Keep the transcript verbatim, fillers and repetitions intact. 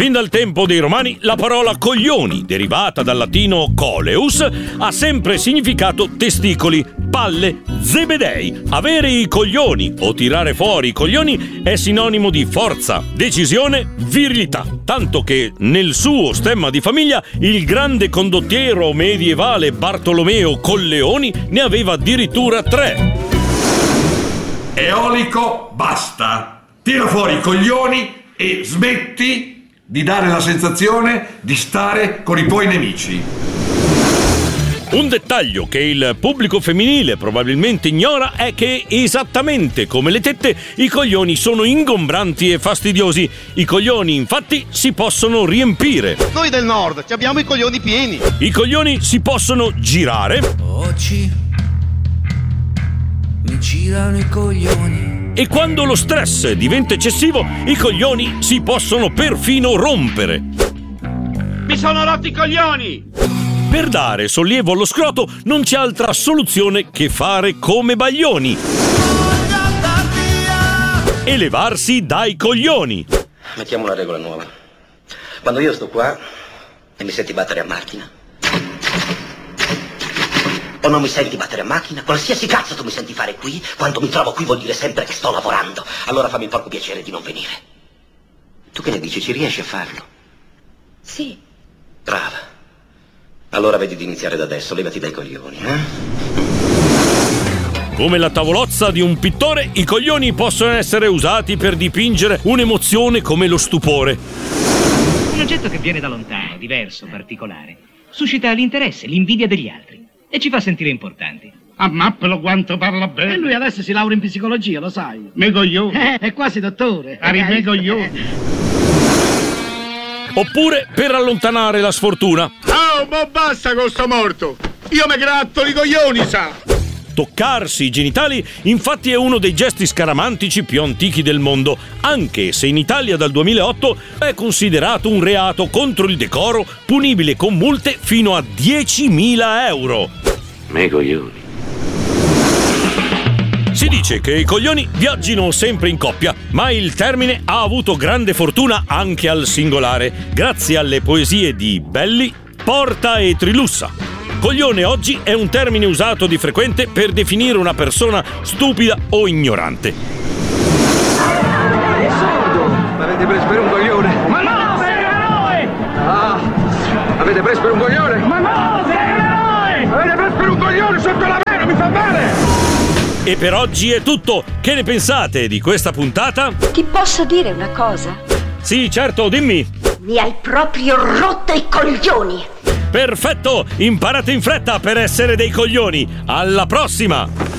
Fin dal tempo dei Romani la parola coglioni, derivata dal latino coleus, ha sempre significato testicoli, palle, zebedei. Avere i coglioni o tirare fuori i coglioni è sinonimo di forza, decisione, virilità. Tanto che nel suo stemma di famiglia il grande condottiero medievale Bartolomeo Colleoni ne aveva addirittura tre. Eolico, basta. Tira fuori i coglioni e smetti di dare la sensazione di stare con i tuoi nemici. Un dettaglio che il pubblico femminile probabilmente ignora è che, esattamente come le tette, i coglioni sono ingombranti e fastidiosi. I coglioni, infatti, si possono riempire. Noi del nord abbiamo i coglioni pieni. I coglioni si possono girare. Oggi mi girano i coglioni. E quando lo stress diventa eccessivo, i coglioni si possono perfino rompere. Mi sono rotti i coglioni! Per dare sollievo allo scroto non c'è altra soluzione che fare come Baglioni e levarsi dai coglioni. Mettiamo una regola nuova. Quando io sto qua e mi senti battere a macchina, o non mi senti battere a macchina, qualsiasi cazzo tu mi senti fare qui, quando mi trovo qui vuol dire sempre che sto lavorando. Allora fammi il porco piacere di non venire. Tu che ne dici, ci riesci a farlo? Sì. Brava. Allora vedi di iniziare da adesso, levati dai coglioni, eh? Come la tavolozza di un pittore, i coglioni possono essere usati per dipingere un'emozione come lo stupore. Un oggetto che viene da lontano, diverso, particolare, suscita l'interesse, l'invidia degli altri e ci fa sentire importanti. Ammappelo quanto parla bene. E lui adesso si laurea in psicologia, lo sai. Me coglione. Eh, è quasi dottore. Ari me coglione. Oppure per allontanare la sfortuna. Oh, ma basta con sto morto! Io me gratto i coglioni, sa! Toccarsi i genitali, infatti, è uno dei gesti scaramantici più antichi del mondo, anche se in Italia dal duemilaotto è considerato un reato contro il decoro, punibile con multe fino a diecimila euro. Me coglioni. Si dice che i coglioni viaggino sempre in coppia, ma il termine ha avuto grande fortuna anche al singolare, grazie alle poesie di Belli, Porta e Trilussa. Coglione oggi è un termine usato di frequente per definire una persona stupida o ignorante. Avete preso per un coglione? Ma no, per noi! Ah, avete preso per un coglione? Ma no, per noi! Avete preso per un coglione sotto la mano, mi fa male! E per oggi è tutto. Che ne pensate di questa puntata? Ti posso dire una cosa? Sì, certo, dimmi. Mi hai proprio rotto i coglioni! Perfetto, imparate in fretta per essere dei coglioni. Alla prossima!